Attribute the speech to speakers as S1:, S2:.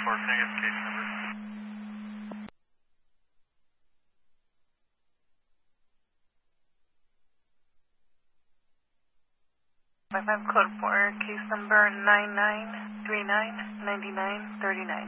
S1: 4, can I get the case number?
S2: 55 code 4, case number 99399939.